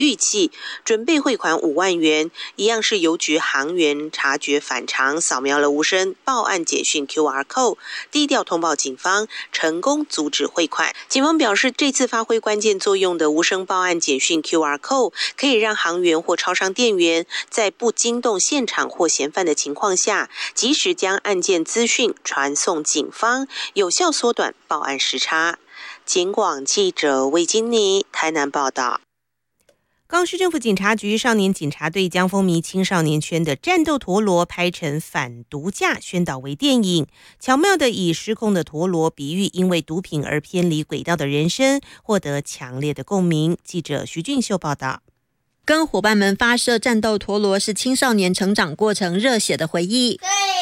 预计准备汇款5万元，一样是邮局行员察觉反常，扫描了无声报案简讯 QR code， 低调通报警方，成功阻止汇款。警方表示，这次发挥关键作用的无声报案简讯 QR code， 可以让行员或超商店员在不惊动现场或嫌犯的情况下，及时将案件资讯传送警方，有效缩短报案时差。警广记者魏金妮台南报道。高雄市政府警察局少年警察队将风靡青少年圈的战斗陀螺拍成反毒驾宣导为电影，巧妙地以失控的陀螺比喻因为毒品而偏离轨道的人生，获得强烈的共鸣。记者徐俊秀报道。 跟伙伴们发射战斗陀螺是青少年成长过程热血的回忆。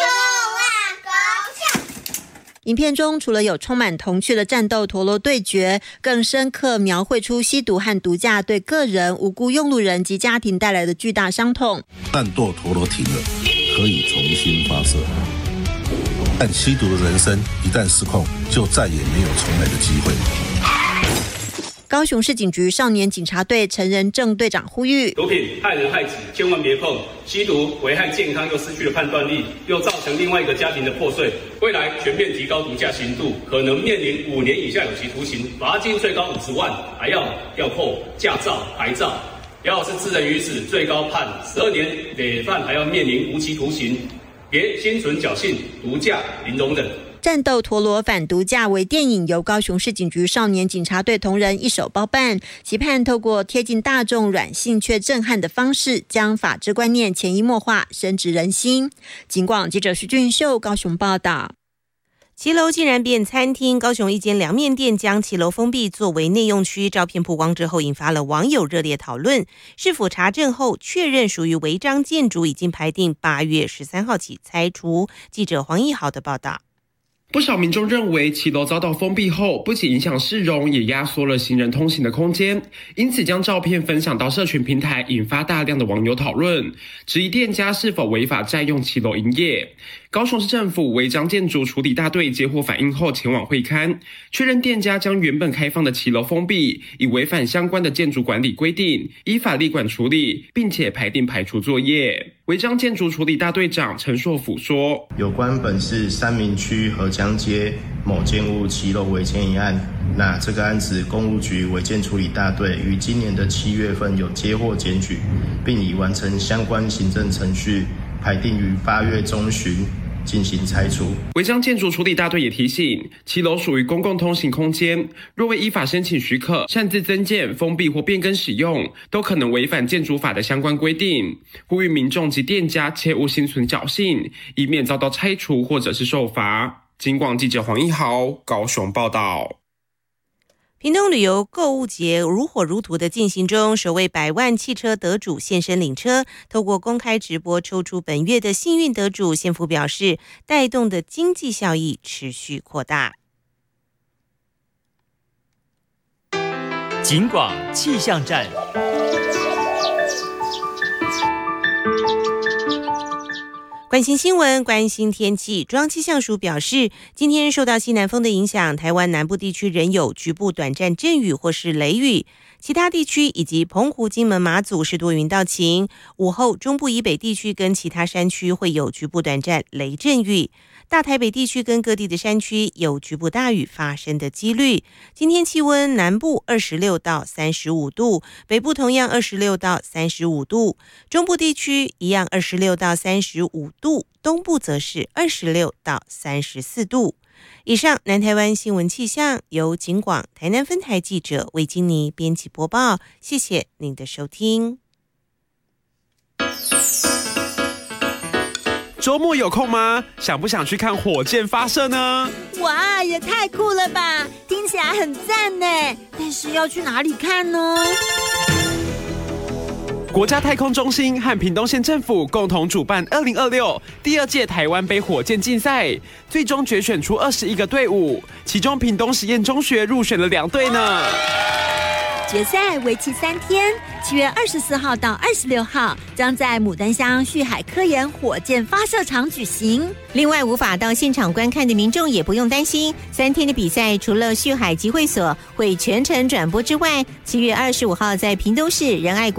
影片中除了有充满童趣的战斗陀螺对决，更深刻描绘出吸毒和毒驾对个人、无辜用路人及家庭带来的巨大伤痛。 战斗陀螺停了，可以重新发射，但吸毒的人生一旦失控，就再也没有重来的机会。 高雄市警局少年警察队陈仁正队长呼吁： 毒品害人害己，千万别碰。吸毒危害健康，又失去了判断力，又造成另外一个家庭的破碎。未来全面提高毒驾刑度，可能面临5年以下有期徒刑，罚金最高50万，还要扣驾照、牌照。要是致人于死，最高判12年，累犯还要面临无期徒刑。别心存侥幸，毒驾零容忍。 战斗陀螺反毒驾为电影，由高雄市警局少年警察队同仁一手包办，期盼透过贴近大众、软性却震撼的方式，将法治观念潜移默化，深植人心。警广记者徐俊秀高雄报道。 骑楼竟然变餐厅，高雄一间凉面店将骑楼封闭作为内用区，照片曝光之后引发了网友热烈讨论。市府查证后确认属于违章建筑，已经排定8月13号起拆除。记者黄义豪的报道。 不少民众认为骑楼遭到封闭后，不仅影响市容，也压缩了行人通行的空间，因此将照片分享到社群平台，引发大量的网友讨论，质疑店家是否违法占用骑楼营业。高雄市政府违章建筑处理大队接获反映后前往会勘，确认店家将原本开放的骑楼封闭，已违反相关的建筑管理规定，依法立管处理，并且排定排除作业。违章建筑处理大队长陈硕甫说， 有关本市三民区河江街某建物骑楼违建一案，那这个案子公务局违建处理大队于今年的7月份有接获检举，并已完成相关行政程序，排定于8月中旬进行拆除。 违章建筑处理大队也提醒，骑楼属于公共通行空间，若未依法申请许可，擅自增建、封闭或变更使用，都可能违反建筑法的相关规定。呼吁民众及店家切勿心存侥幸，以免遭到拆除或者是受罚。警广记者黄一豪高雄报道。 屏东旅游购物节如火如荼的进行中，首位100万汽车得主现身领车，透过公开直播抽出本月的幸运得主。县府表示，带动的经济效益持续扩大。 警广气象站。 关心新闻，关心天气。中央气象署表示，今天受到西南风的影响，台湾南部地区仍有局部短暂阵雨或是雷雨，其他地区以及澎湖、金门、马祖是多云到晴。午后中部以北地区跟其他山区会有局部短暂雷阵雨，大台北地区跟各地的山区有局部大雨发生的几率。今天气温南部26到35度，北部同样26到35度，中部地区一样26到35度，东部则是26到34度。以上南台湾新闻气象由警广台南分台记者魏金妮编辑播报，谢谢您的收听。 周末有空吗？想不想去看火箭发射呢？ 哇，也太酷了吧！听起来很赞呢，但是要去哪里看呢？ 国家太空中心和屏东县政府共同主办2026第2届台湾杯火箭竞赛，最终决选出21个队伍，其中屏东实验中学入选了2队呢。 决赛为期3天，7月24号到26号将在牡丹乡旭海科研火箭发射场举行。 另外，无法到现场观看的民众也不用担心，3天的比赛除了旭海集会所会全程转播之外，7月25号在屏东市仁爱